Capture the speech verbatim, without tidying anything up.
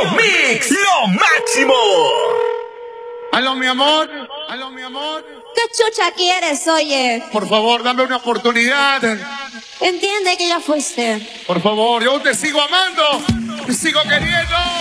Flow Mix, lo máximo. Aló, mi amor. Aló, mi amor. ¿Qué chucha quieres, oye? Por favor, dame una oportunidad. Entiende que ya fuiste. Por favor, yo te sigo amando. Te sigo queriendo.